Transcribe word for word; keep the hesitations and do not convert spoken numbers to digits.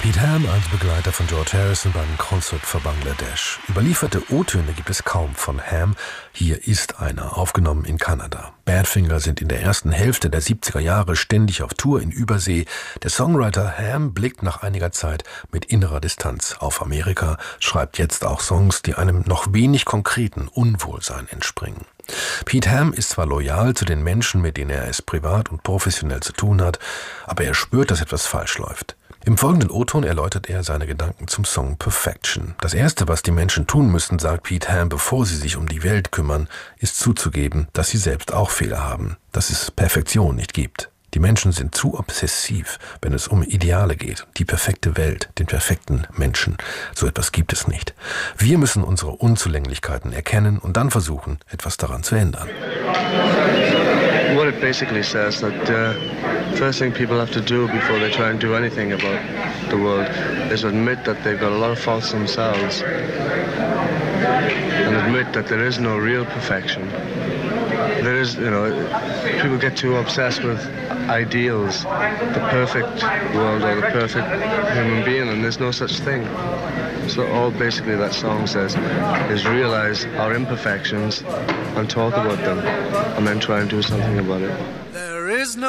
Pete Ham als Begleiter von George Harrison beim Concert for Bangladesh. Überlieferte O-Töne gibt es kaum von Ham. Hier ist einer, aufgenommen in Kanada. Badfinger sind in der ersten Hälfte der siebziger Jahre ständig auf Tour in Übersee. Der Songwriter Ham blickt nach einiger Zeit mit innerer Distanz auf Amerika, schreibt jetzt auch Songs, die einem noch wenig konkreten Unwohlsein entspringen. Pete Ham ist zwar loyal zu den Menschen, mit denen er es privat und professionell zu tun hat, aber er spürt, dass etwas falsch läuft. Im folgenden O-Ton erläutert er seine Gedanken zum Song Perfection. Das Erste, was die Menschen tun müssen, sagt Pete Ham, bevor sie sich um die Welt kümmern, ist zuzugeben, dass sie selbst auch Fehler haben, dass es Perfektion nicht gibt. Die Menschen sind zu obsessiv, wenn es um Ideale geht, die perfekte Welt, den perfekten Menschen. So etwas gibt es nicht. Wir müssen unsere Unzulänglichkeiten erkennen und dann versuchen, etwas daran zu ändern. What it basically says that uh, first thing people have to do before they try and do anything about the world is admit that they've got a lot of faults themselves and admit that there is no real perfection. There is, you know, people get too obsessed with ideals, the perfect world or the perfect human being, and there's no such thing. So all basically that song says is realize our imperfections and talk about them and then try and do something about it.